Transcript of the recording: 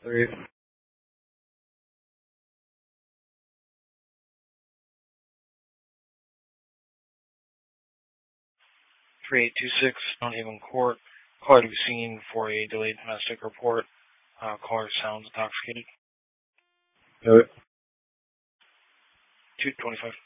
3. 3826, Stone Haven Court. Caller to be seen for a delayed domestic report. Caller sounds intoxicated. 225.